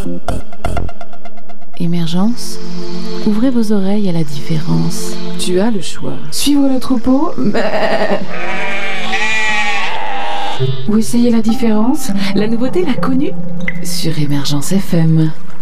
Émergence, ouvrez vos oreilles à la différence. Tu as le choix. Suivre le troupeau ou essayer la différence. La nouveauté, la connue sur Émergence FM.